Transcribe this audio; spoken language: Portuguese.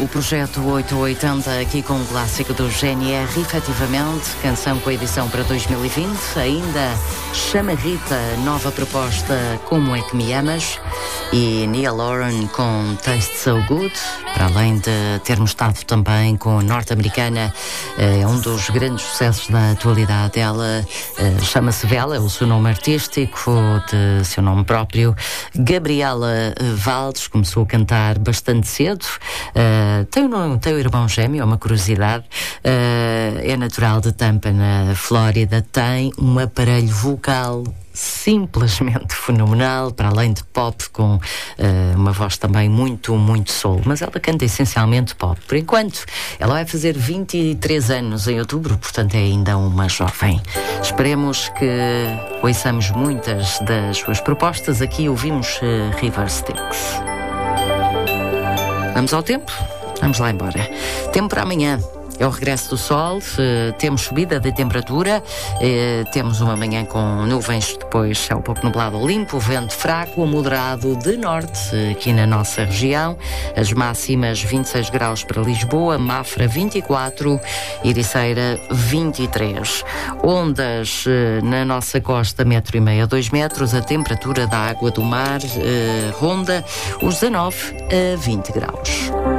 O projeto 880 aqui com o clássico do GNR, efetivamente, canção com a edição para 2020, ainda Chama Rita, nova proposta Como é que me amas, e Neil Horan com Taste So Good, para além de termos estado também com a norte-americana, é um dos grandes sucessos da atualidade. Ela chama-se Vela, é o seu nome artístico, de seu nome próprio. Gabriela Valdes começou a cantar bastante cedo, tem o irmão gêmeo, é uma curiosidade, é natural de Tampa, na Flórida, tem um aparelho vocal simplesmente fenomenal, para além de pop, com uma voz também muito, muito soul, mas ela canta essencialmente pop. Por enquanto, ela vai fazer 23 anos em outubro, portanto é ainda uma jovem. Esperemos que ouçamos muitas das suas propostas. Aqui ouvimos River Styx. Vamos ao tempo? Vamos lá embora. Tempo para amanhã. É o regresso do sol, temos subida da temperatura, temos uma manhã com nuvens, depois céu pouco nublado ou limpo, vento fraco ou moderado de norte aqui na nossa região. As máximas 26 graus para Lisboa, Mafra 24, Ericeira 23. Ondas na nossa costa 1,5 a 2 metros, a temperatura da água do mar ronda os 19 a 20 graus.